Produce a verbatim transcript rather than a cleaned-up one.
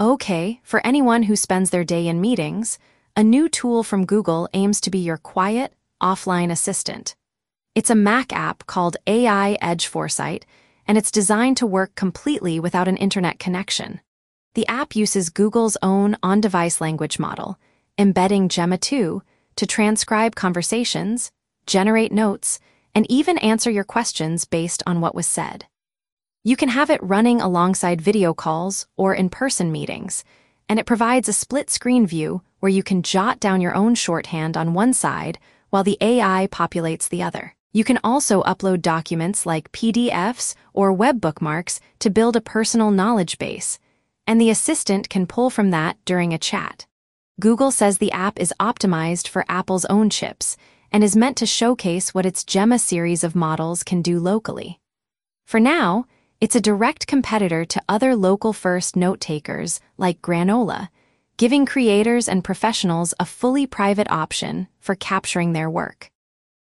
Okay, for anyone who spends their day in meetings, a new tool from Google aims to be your quiet, offline assistant. It's a Mac app called A I Edge Foresight, and it's designed to work completely without an internet connection. The app uses Google's own on-device language model, embedding Gemma two, to transcribe conversations, generate notes, and even answer your questions based on what was said. You can have it running alongside video calls or in-person meetings, and it provides a split-screen view where you can jot down your own shorthand on one side while the A I populates the other. You can also upload documents like P D Fs or web bookmarks to build a personal knowledge base, and the assistant can pull from that during a chat. Google says the app is optimized for Apple's own chips and is meant to showcase what its Gemma series of models can do locally. For now, it's a direct competitor to other local-first note-takers like Granola, giving creators and professionals a fully private option for capturing their work.